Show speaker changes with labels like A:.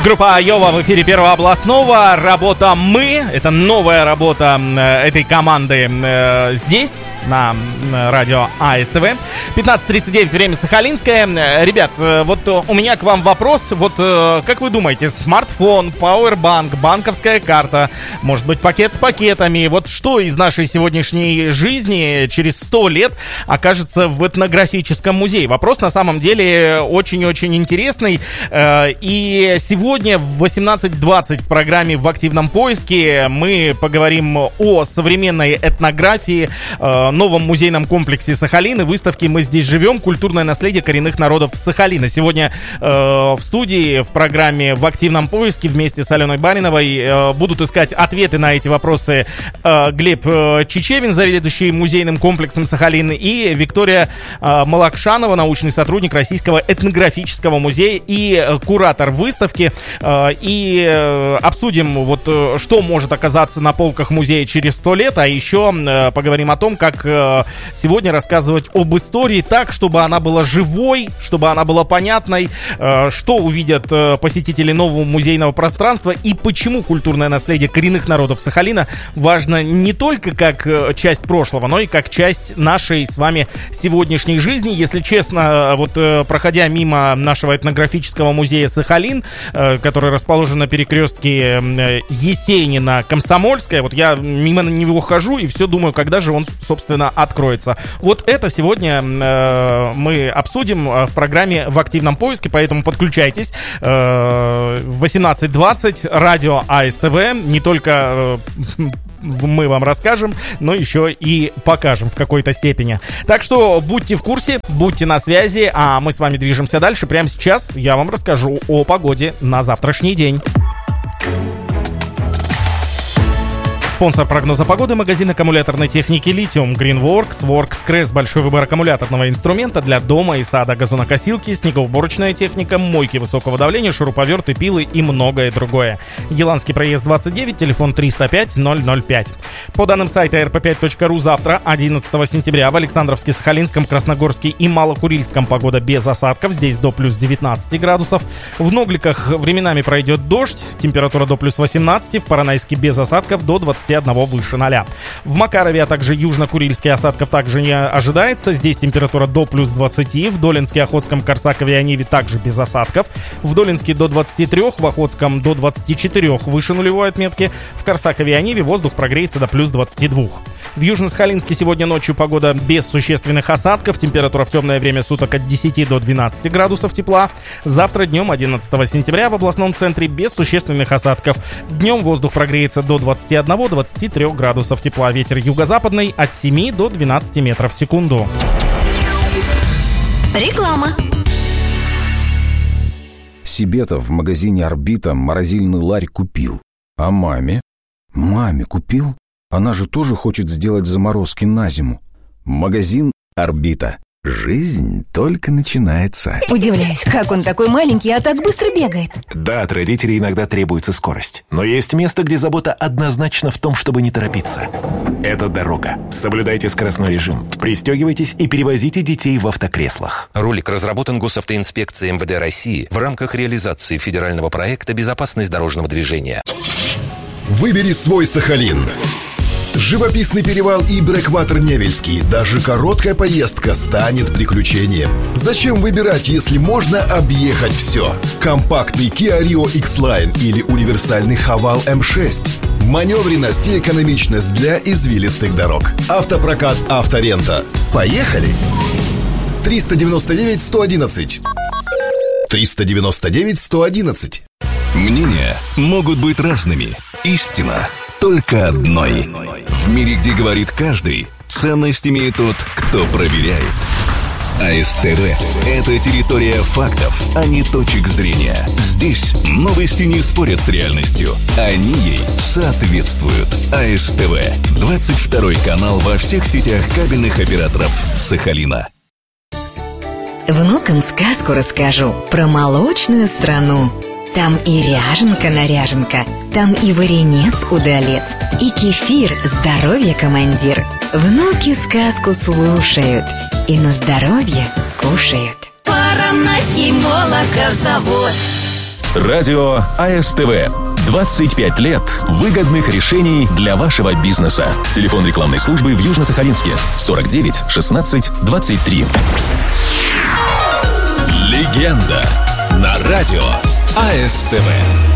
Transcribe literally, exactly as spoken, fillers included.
A: Группа Айова в эфире Первого областного. Работа «Мы». Это новая работа этой команды здесь, на радио АСТВ. пятнадцать тридцать девять, время сахалинское. Ребят, вот у меня к вам вопрос. Вот как вы думаете, смартфон, пауэрбанк, банковская карта, может быть, пакет с пакетами, вот что из нашей сегодняшней жизни через сто лет окажется в этнографическом музее? Вопрос на самом деле очень-очень интересный. И сегодня в восемнадцать двадцать в программе «В активном поиске» мы поговорим о современной этнографии, новом музейном комплексе Сахалин и выставке «Мы здесь живем. Культурное наследие коренных народов Сахалина». Сегодня э, в студии в программе «В активном поиске» вместе с Аленой Бариновой э, будут искать ответы на эти вопросы э, Глеб э, Чичевин, заведующий музейным комплексом Сахалин, и Виктория э, Малакшанова, научный сотрудник Российского этнографического музея и э, куратор выставки. Э, и э, обсудим, вот, э, что может оказаться на полках музея через сто лет, а еще э, поговорим о том, как сегодня рассказывать об истории так, чтобы она была живой, чтобы она была понятной, что увидят посетители нового музейного пространства и почему культурное наследие коренных народов Сахалина важно не только как часть прошлого, но и как часть нашей с вами сегодняшней жизни. Если честно, вот проходя мимо нашего этнографического музея Сахалин, который расположен на перекрестке Есенина-Комсомольская, вот я мимо него хожу и все думаю, когда же он, собственно, откроется. Вот это сегодня э, мы обсудим в программе «В активном поиске», поэтому подключайтесь. Э, восемнадцать двадцать, радио АСТВ. Не только э, мы вам расскажем, но еще и покажем в какой-то степени. Так что будьте в курсе, будьте на связи, а мы с вами движемся дальше. Прямо сейчас я вам расскажу о погоде на завтрашний день. Спонсор прогноза погоды — магазин аккумуляторной техники «Литиум». Greenworks, WorksCrest — большой выбор аккумуляторного инструмента для дома и сада, газонокосилки, снегоуборочная техника, мойки высокого давления, шуруповерты, пилы и многое другое. Еланский проезд двадцать девять, телефон триста пять ноль ноль пять. По данным сайта эр пэ пять точка ру, завтра, одиннадцатого сентября, в Александровске, Сахалинском, Красногорске и Малокурильском погода без осадков, здесь до плюс девятнадцать градусов. В Ногликах временами пройдет дождь, температура до плюс восемнадцать, в Поронайске без осадков до двадцати одного выше ноля. В Макарове, а также Южно-Курильске осадков также не ожидается. Здесь температура до плюс двадцати. В Долинске, Охотском, Корсакове и Ониве также без осадков. В Долинске до двадцати трёх, в Охотском до двадцати четырёх выше нулевой отметки. В Корсакове и Ониве воздух прогреется до плюс двадцати двух. В Южно-Сахалинске сегодня ночью погода без существенных осадков. Температура в темное время суток от десяти до двенадцати градусов тепла. Завтра днем, одиннадцатого сентября, в областном центре без существенных осадков. Днем воздух прогреется до двадцати одного — двадцати трёх градусов тепла. Ветер юго-западный от семи до двенадцати метров в секунду.
B: Реклама.
C: Себе-то в магазине «Орбита» морозильный ларь купил. А маме? Маме купил? Она же тоже хочет сделать заморозки на зиму. Магазин «Орбита». Жизнь только начинается.
B: Удивляюсь, как он такой маленький, а так быстро бегает.
D: Да, от родителей иногда требуется скорость. Но есть место, где забота однозначно в том, чтобы не торопиться. Это дорога. Соблюдайте скоростной режим. Пристегивайтесь и перевозите детей в автокреслах.
E: Ролик разработан Госавтоинспекцией эм вэ дэ России в рамках реализации федерального проекта «Безопасность дорожного движения».
F: Выбери свой Сахалин. Живописный перевал и Брэкватер Невельский. Даже короткая поездка станет приключением. Зачем выбирать, если можно объехать все? Компактный Kia Rio X-Line или универсальный Haval эм шесть. Маневренность и экономичность для извилистых дорог. Автопрокат «Авторента». Поехали! триста девяносто девять сто одиннадцать. триста девяносто девять сто одиннадцать.
G: Мнения могут быть разными. Истина только одной. В мире, где говорит каждый, ценность имеет тот, кто проверяет. АСТВ – это территория фактов, а не точек зрения. Здесь новости не спорят с реальностью, они ей соответствуют. АСТВ – двадцать второй канал во всех сетях кабельных операторов Сахалина.
B: Внукам сказку расскажу про молочную страну. Там и ряженка-наряженка, там и варенец-удалец, и кефир здоровье командир. Внуки сказку слушают и на здоровье кушают.
H: Поронайский молокозавод.
G: Радио АСТВ. двадцать пять лет выгодных решений для вашего бизнеса. Телефон рекламной службы в Южно-Сахалинске сорок девять шестнадцать двадцать три. Легенда на радио АСТВ.